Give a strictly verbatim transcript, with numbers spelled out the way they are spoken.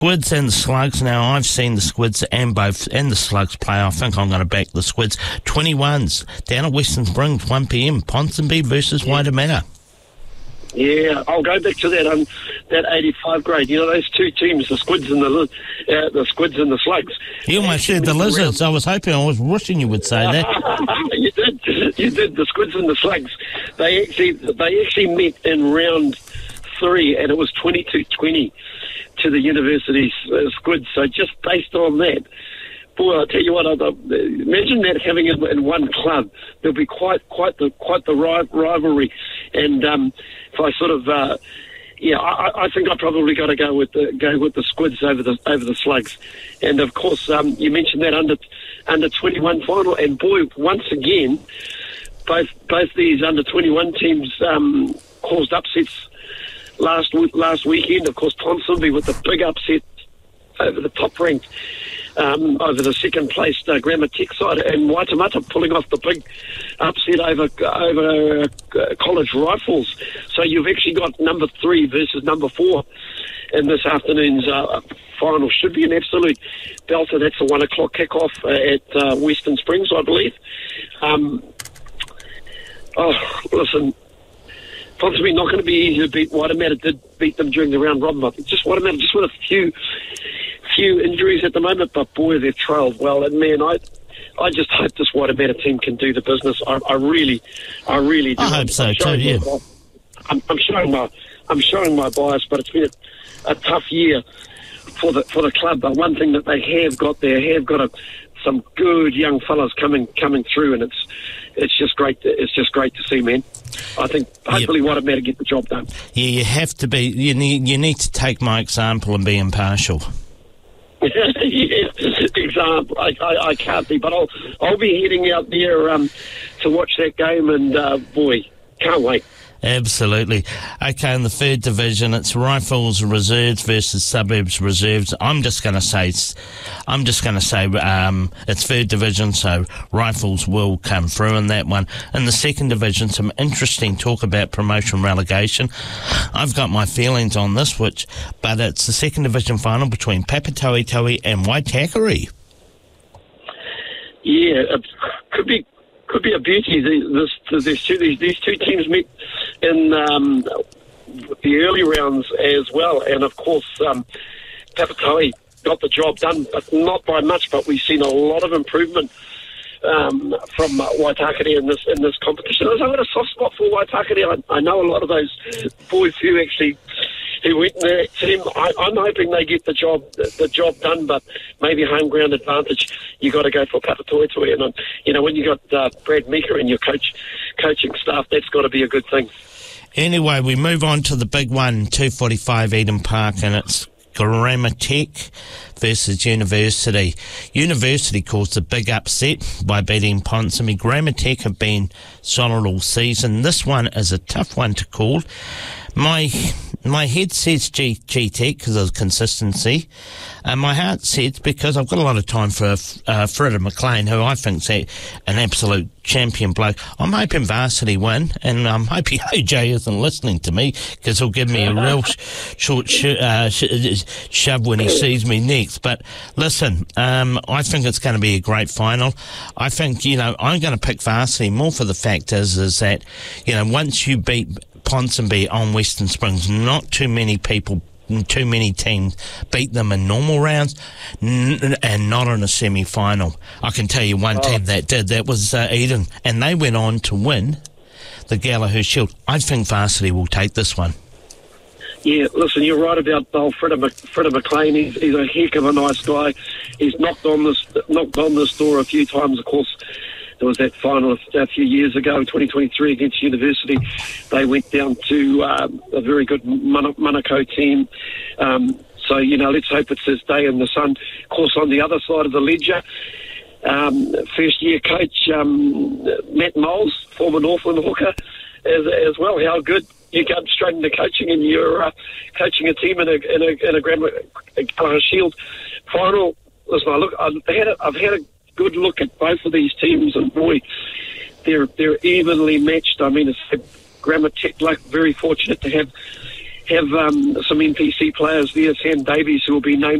Squids and the Slugs. Now, I've seen the Squids and both and the Slugs play. I think I'm going to back the Squids. twenty-ones down at Western Springs, one p m. Ponsonby versus Yeah. Waitemata. Yeah, I'll go back to that um, that eighty-five grade. You know, those two teams, the Squids and the uh, the Squids and the Slugs. You almost said the Lizards. I was hoping, I was wishing you would say that. you did, you did. The Squids and the Slugs. They actually they actually met in round three, and it was twenty-two twenty to the University uh, Squids. So just based on that, boy, I'll tell you what. I'll, imagine that having it in one club. There'll be quite quite the quite the ri- rivalry, and um, if I sort of. Uh, Yeah, I, I think I probably got to go with the go with the Squids over the over the Slugs, and of course um, you mentioned that under under twenty-one final, and boy, once again, both both these under twenty-one teams um, caused upsets last last weekend. Of course, Ponsonby with the big upset over the top ranked. Um, over the second placed uh, Grammar Tech side, and Waitemata pulling off the big upset over over uh, College Rifles. So you've actually got number three versus number four in this afternoon's uh, final. Should be an absolute belter. That's a one o'clock kickoff uh, at uh, Western Springs, I believe. Um, oh, listen. Possibly not going to be easy to beat. Waitemata did beat them during the round robin. I think just Waitemata, just with a few few injuries at the moment, but boy, they've trailed well. And man, I I just hope this Waitemata team can do the business. I, I really, I really do. I hope so too. Yeah, I'm, I'm showing my I'm showing my bias, but it's been a, a tough year for the for the club. But one thing that they have got, they have got a, some good young fellas coming coming through, and it's it's just great. To, it's just great to see, man. I think hopefully yep. Waitemata get the job done. Yeah, you have to be. You need you need to take my example and be impartial. Yeah, example. I, I, I can't be, but I'll I'll be heading out there um, to watch that game, and uh, boy, can't wait. Absolutely. Okay, in the third division, it's Rifles Reserves versus Suburbs Reserves. I'm just going to say, I'm just going to say, um, it's third division, so Rifles will come through in that one. In the second division, some interesting talk about promotion relegation. I've got my feelings on this, which, but it's the second division final between Papatoetoe and Waitakere. Yeah, it could be. Could be a beauty. This, this two, these, these two teams met in um, the early rounds as well, and of course, um, Papatoetoe got the job done, but not by much. But we've seen a lot of improvement um, from uh, Waitakere in this in this competition. I've got a soft spot for Waitakere. I, I know a lot of those boys who actually. Who went in that team. I, I'm hoping they get the job the, the job done, but maybe home ground advantage. You got to go for Papatoetoe, and um, you know when you got uh, Brad Meeker in your coach coaching staff, that's got to be a good thing. Anyway, we move on to the big one, two forty-five Eden Park, and it's Grammar Tech versus University. University caused a big upset by beating Ponsonby. Grammar Tech have been solid all season. This one is a tough one to call. My my head says G, G Tech because of consistency, and my heart says because I've got a lot of time for uh, Freda McLean, who I think's a, an absolute champion bloke. I'm hoping Varsity win, and I'm hoping O J isn't listening to me because he'll give me a real sh- short sh- uh, sh- shove when he sees me next. But listen, um, I think it's going to be a great final. I think, you know, I'm going to pick Varsity more for the fact is, is that, you know, once you beat Ponsonby on Western Springs, not too many people, too many teams beat them in normal rounds n- and not in a semi-final. I can tell you one oh. team that did, that was uh, Eden, and they went on to win the Gallagher Shield. I think Varsity will take this one. Yeah, listen, you're right about old Freda, Mc, Freda McLean. He's, he's a heck of a nice guy. He's knocked on this knocked on this door a few times, of course. There was that final a few years ago, twenty twenty-three, against University. They went down to um, a very good Manukau team. Um, so, you know, let's hope it's his day in the sun. Of course, on the other side of the ledger, um, first-year coach um, Matt Moles, former Northland hooker, as, as well. How good you come straight into coaching and you're uh, coaching a team in a, in a, in a Grand uh, Shield final. Listen, I look, I've had a, I've had a good look at both of these teams, and boy, they're they're evenly matched. I mean, it's Grammar Tech, like very fortunate to have have um, some N P C players there, Sam Davies, who will be named